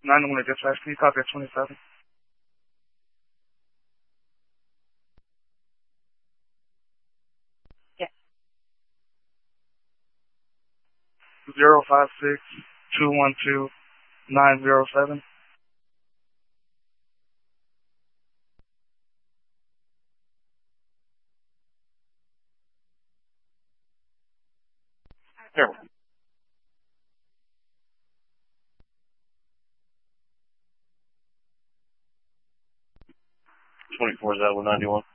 9-1 dispatch. Can you copy at 27? 056-212-907. Here. 24, is that 191?